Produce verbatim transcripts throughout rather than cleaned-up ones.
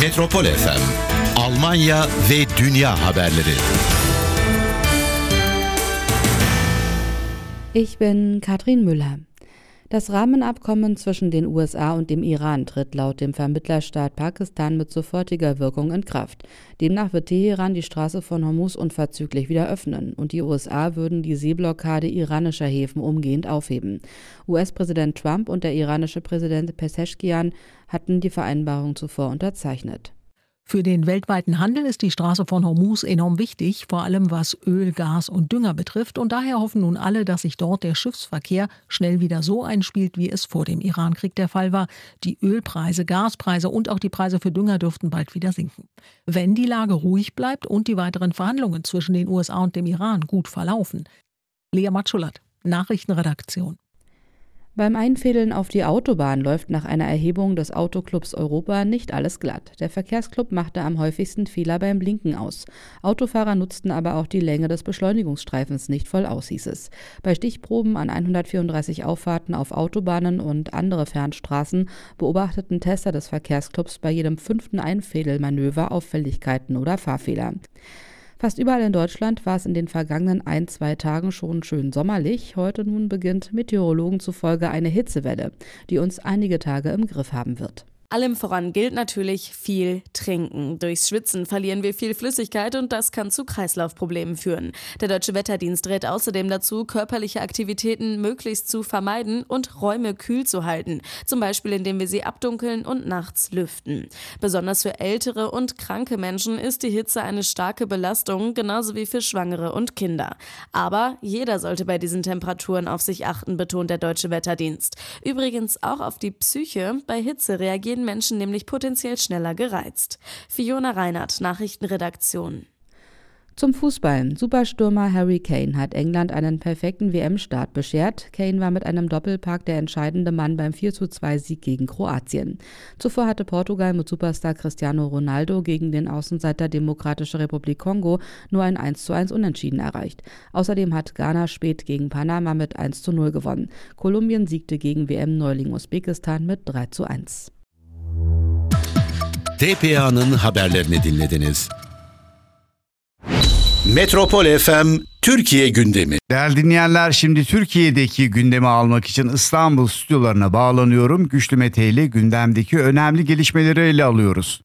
Metropol F M, Almanya ve dünya haberleri. Ich bin Katrin Müller. Das Rahmenabkommen zwischen den U S A und dem Iran tritt laut dem Vermittlerstaat Pakistan mit sofortiger Wirkung in Kraft. Demnach wird Teheran die Straße von Hormuz unverzüglich wieder öffnen und die U S A würden die Seeblockade iranischer Häfen umgehend aufheben. U S-Präsident Trump und der iranische Präsident Pezeshkian hatten die Vereinbarung zuvor unterzeichnet. Für den weltweiten Handel ist die Straße von Hormuz enorm wichtig, vor allem was Öl, Gas und Dünger betrifft. Und daher hoffen nun alle, dass sich dort der Schiffsverkehr schnell wieder so einspielt, wie es vor dem Irankrieg der Fall war. Die Ölpreise, Gaspreise und auch die Preise für Dünger dürften bald wieder sinken. Wenn die Lage ruhig bleibt und die weiteren Verhandlungen zwischen den U S A und dem Iran gut verlaufen. Lea Matschulat, Nachrichtenredaktion. Beim Einfädeln auf die Autobahn läuft nach einer Erhebung des Autoclubs Europa nicht alles glatt. Der Verkehrsclub machte am häufigsten Fehler beim Blinken aus. Autofahrer nutzten aber auch die Länge des Beschleunigungsstreifens nicht voll aus, hieß es. Bei Stichproben an hundertvierunddreißig Auffahrten auf Autobahnen und andere Fernstraßen beobachteten Tester des Verkehrsclubs bei jedem fünften Einfädelmanöver Auffälligkeiten oder Fahrfehler. Fast überall in Deutschland war es in den vergangenen ein, zwei Tagen schon schön sommerlich. Heute nun beginnt Meteorologen zufolge eine Hitzewelle, die uns einige Tage im Griff haben wird. Allem voran gilt natürlich viel trinken. Durchs Schwitzen verlieren wir viel Flüssigkeit und das kann zu Kreislaufproblemen führen. Der Deutsche Wetterdienst rät außerdem dazu, körperliche Aktivitäten möglichst zu vermeiden und Räume kühl zu halten. Zum Beispiel, indem wir sie abdunkeln und nachts lüften. Besonders für ältere und kranke Menschen ist die Hitze eine starke Belastung, genauso wie für Schwangere und Kinder. Aber jeder sollte bei diesen Temperaturen auf sich achten, betont der Deutsche Wetterdienst. Übrigens auch auf die Psyche. Bei Hitze reagieren Menschen nämlich potenziell schneller gereizt. Fiona Reinhardt, Nachrichtenredaktion. Zum Fußball. Superstürmer Harry Kane hat England einen perfekten W M-Start beschert. Kane war mit einem Doppelpack der entscheidende Mann beim vier zu zwei Sieg gegen Kroatien. Zuvor hatte Portugal mit Superstar Cristiano Ronaldo gegen den Außenseiter Demokratische Republik Kongo nur ein eins zu eins Unentschieden erreicht. Außerdem hat Ghana spät gegen Panama mit eins zu null gewonnen. Kolumbien siegte gegen W M-Neuling Usbekistan mit drei zu eins. D P A'nın haberlerini dinlediniz. Metropol F M Türkiye gündemi. Değerli dinleyenler, şimdi Türkiye'deki gündemi almak için İstanbul stüdyolarına bağlanıyorum. Güçlü Mete ile gündemdeki önemli gelişmeleri ele alıyoruz.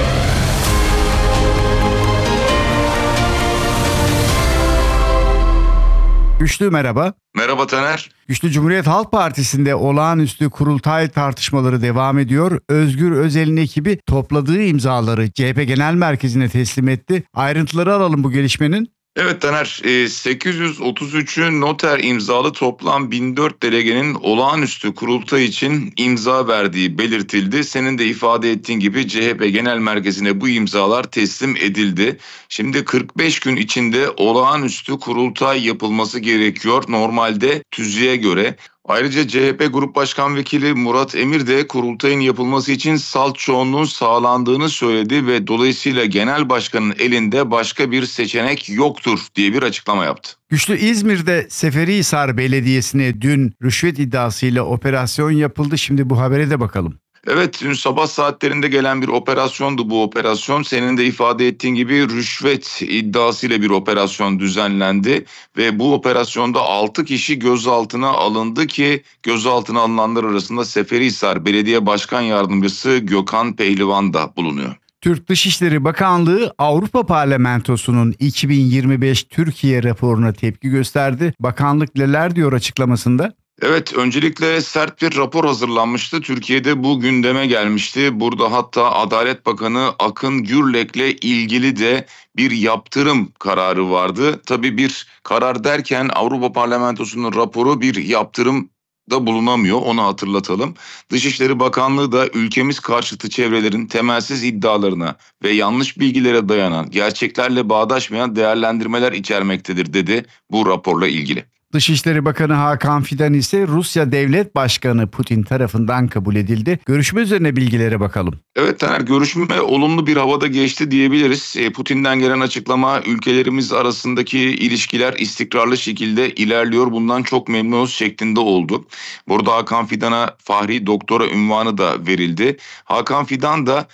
Güçlü merhaba. Merhaba Taner. Güçlü, Cumhuriyet Halk Partisi'nde olağanüstü kurultay tartışmaları devam ediyor. Özgür Özel'in ekibi topladığı imzaları C H P Genel Merkezi'ne teslim etti. Ayrıntıları alalım bu gelişmenin. Evet Taner, sekiz yüz otuz üçü noter imzalı toplam bin dört delegenin olağanüstü kurultay için imza verdiği belirtildi. Senin de ifade ettiğin gibi C H P Genel Merkezi'ne bu imzalar teslim edildi. Şimdi kırk beş gün içinde olağanüstü kurultay yapılması gerekiyor normalde tüzüğe göre. Ayrıca C H P Grup Başkan Vekili Murat Emir de kurultayın yapılması için salt çoğunluğun sağlandığını söyledi ve dolayısıyla Genel Başkan'ın elinde başka bir seçenek yoktur diye bir açıklama yaptı. Güçlü, İzmir'de Seferihisar Belediyesi'ne dün rüşvet iddiasıyla operasyon yapıldı. Şimdi bu habere de bakalım. Evet, dün sabah saatlerinde gelen bir operasyondu bu operasyon. Senin de ifade ettiğin gibi rüşvet iddiasıyla bir operasyon düzenlendi ve bu operasyonda altı kişi gözaltına alındı ki gözaltına alınanlar arasında Seferihisar Belediye Başkan Yardımcısı Gökhan Pehlivan da bulunuyor. Türk Dışişleri Bakanlığı Avrupa Parlamentosu'nun iki bin yirmi beş Türkiye raporuna tepki gösterdi. Bakanlık neler diyor açıklamasında? Evet, öncelikle sert bir rapor hazırlanmıştı. Türkiye'de bu gündeme gelmişti. Burada hatta Adalet Bakanı Akın Gürlek'le ilgili de bir yaptırım kararı vardı. Tabii bir karar derken Avrupa Parlamentosu'nun raporu bir yaptırım da bulunamıyor, onu hatırlatalım. Dışişleri Bakanlığı da ülkemiz karşıtı çevrelerin temelsiz iddialarına ve yanlış bilgilere dayanan, gerçeklerle bağdaşmayan değerlendirmeler içermektedir dedi bu raporla ilgili. Dışişleri Bakanı Hakan Fidan ise Rusya Devlet Başkanı Putin tarafından kabul edildi. Görüşme üzerine bilgilere bakalım. Evet Taner, görüşme olumlu bir havada geçti diyebiliriz. Putin'den gelen açıklama, ülkelerimiz arasındaki ilişkiler istikrarlı şekilde ilerliyor, bundan çok memnunuz şeklinde oldu. Burada Hakan Fidan'a Fahri Doktora unvanı da verildi. Hakan Fidan da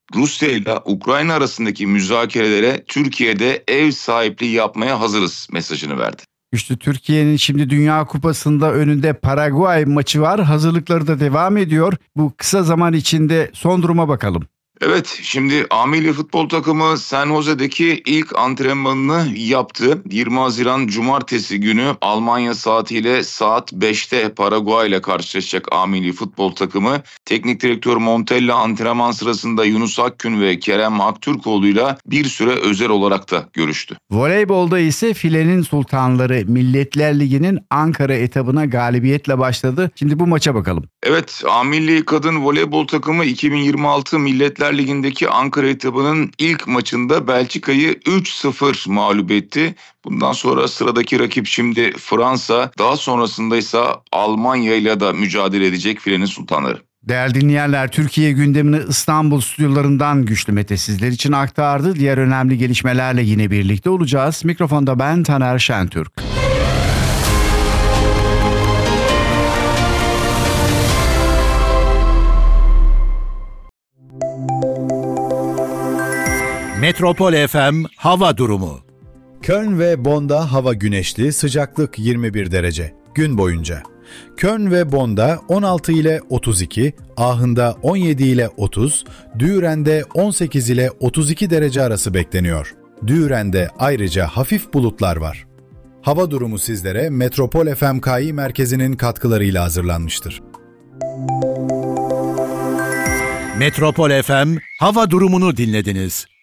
Rusya ile Ukrayna arasındaki müzakerelere Türkiye'de ev sahipliği yapmaya hazırız mesajını verdi. İşte Türkiye'nin şimdi Dünya Kupası'nda önünde Paraguay maçı var. Hazırlıkları da devam ediyor. Bu kısa zaman içinde son duruma bakalım. Evet, şimdi A milli futbol takımı San Jose'deki ilk antrenmanını yaptı. yirmi Haziran Cumartesi günü Almanya saatiyle saat beşte Paraguay ile karşılaşacak A milli futbol takımı. Teknik direktör Montella antrenman sırasında Yunus Akgün ve Kerem Aktürkoğlu'yla bir süre özel olarak da görüştü. Voleybolda ise filenin sultanları Milletler Ligi'nin Ankara etabına galibiyetle başladı. Şimdi bu maça bakalım. Evet, A milli kadın voleybol takımı iki bin yirmi altı Milletler Ligi'ndeki Ankara etabının ilk maçında Belçika'yı üç sıfır mağlup etti. Bundan sonra sıradaki rakip şimdi Fransa, daha sonrasında ise Almanya ile de mücadele edecek filenin sultanları. Değerli dinleyenler, Türkiye gündemini İstanbul stüdyolarından Güçlü Mete sizler için aktardı. Diğer önemli gelişmelerle yine birlikte olacağız. Mikrofonda ben Taner Şentürk. Metropol F M hava durumu. Köln ve Bonn'da hava güneşli, sıcaklık yirmi bir derece gün boyunca. Köln ve Bonn'da on altı ile otuz iki, Aachen'da on yedi ile otuz, Düren'de on sekiz ile otuz iki derece arası bekleniyor. Düren'de ayrıca hafif bulutlar var. Hava durumu sizlere Metropol F M K I merkezinin katkılarıyla hazırlanmıştır. Metropol F M hava durumunu dinlediniz.